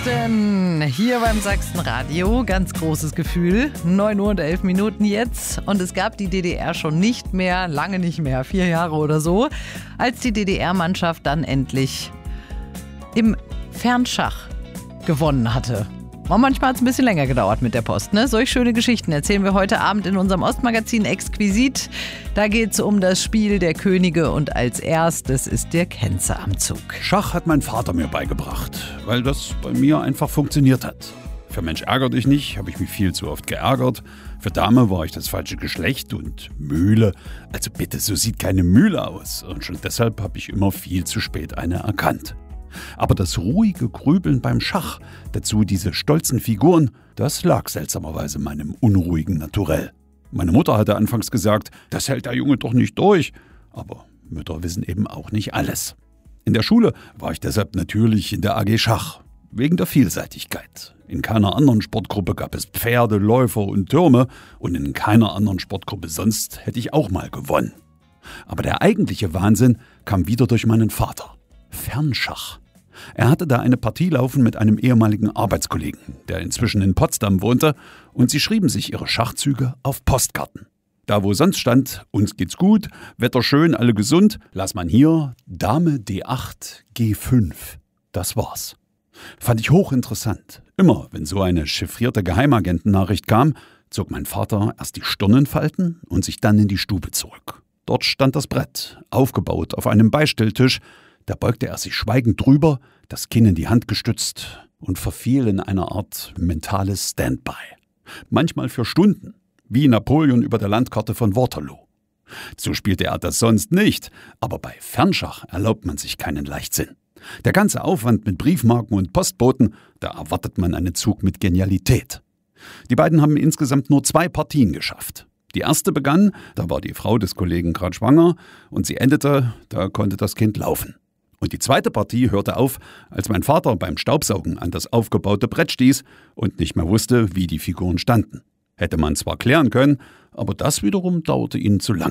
Denn hier beim Sachsenradio, ganz großes Gefühl, 9 Uhr und 11 Minuten jetzt. Und es gab die DDR schon nicht mehr, lange nicht mehr, 4 Jahre oder so, als die DDR-Mannschaft dann endlich im Fernschach gewonnen hatte. Und manchmal hat es ein bisschen länger gedauert mit der Post, ne? Solch schöne Geschichten erzählen wir heute Abend in unserem Ostmagazin Exquisit. Da geht es um das Spiel der Könige und als erstes ist der Kenze am Zug. Schach hat mein Vater mir beigebracht, weil das bei mir einfach funktioniert hat. Für Mensch ärger dich nicht, habe ich mich viel zu oft geärgert. Für Dame war ich das falsche Geschlecht und Mühle. Also bitte, so sieht keine Mühle aus. Und schon deshalb habe ich immer viel zu spät eine erkannt. Aber das ruhige Grübeln beim Schach, dazu diese stolzen Figuren, das lag seltsamerweise meinem unruhigen Naturell. Meine Mutter hatte anfangs gesagt, das hält der Junge doch nicht durch. Aber Mütter wissen eben auch nicht alles. In der Schule war ich deshalb natürlich in der AG Schach, wegen der Vielseitigkeit. In keiner anderen Sportgruppe gab es Pferde, Läufer und Türme und in keiner anderen Sportgruppe sonst hätte ich auch mal gewonnen. Aber der eigentliche Wahnsinn kam wieder durch meinen Vater. Fernschach. Er hatte da eine Partie laufen mit einem ehemaligen Arbeitskollegen, der inzwischen in Potsdam wohnte, und sie schrieben sich ihre Schachzüge auf Postkarten. Da wo sonst stand, uns geht's gut, Wetter schön, alle gesund, las man hier Dame D8, G5. Das war's. Fand ich hochinteressant. Immer, wenn so eine chiffrierte Geheimagentennachricht kam, zog mein Vater erst die Stirn in Falten und sich dann in die Stube zurück. Dort stand das Brett, aufgebaut auf einem Beistelltisch. Da beugte er sich schweigend drüber, das Kinn in die Hand gestützt und verfiel in eine Art mentales Standby. Manchmal für Stunden, wie Napoleon über der Landkarte von Waterloo. So spielte er das sonst nicht, aber bei Fernschach erlaubt man sich keinen Leichtsinn. Der ganze Aufwand mit Briefmarken und Postboten, da erwartet man einen Zug mit Genialität. Die beiden haben insgesamt nur 2 Partien geschafft. Die erste begann, da war die Frau des Kollegen gerade schwanger, und sie endete, da konnte das Kind laufen. Und die zweite Partie hörte auf, als mein Vater beim Staubsaugen an das aufgebaute Brett stieß und nicht mehr wusste, wie die Figuren standen. Hätte man zwar klären können, aber das wiederum dauerte ihnen zu lang.